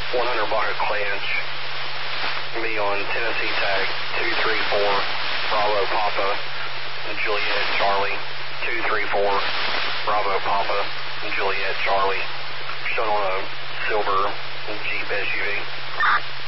100 Baja Clanch. Be on Tennessee tag 234 Bravo Papa Juliet Charlie 234 Bravo Papa Juliet Charlie. Shown on a silver Jeep SUV.